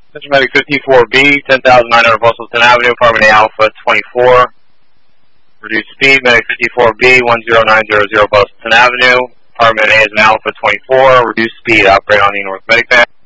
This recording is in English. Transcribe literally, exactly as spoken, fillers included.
Central Medic fifty-four B, ten thousand nine hundred Bustleton Avenue, Apartment A Alpha twenty-four. Reduced speed, Medic fifty-four B, one zero nine zero zero Bustleton Avenue, Apartment A is an Alpha twenty-four. Reduced speed, operate on the North Medic Van.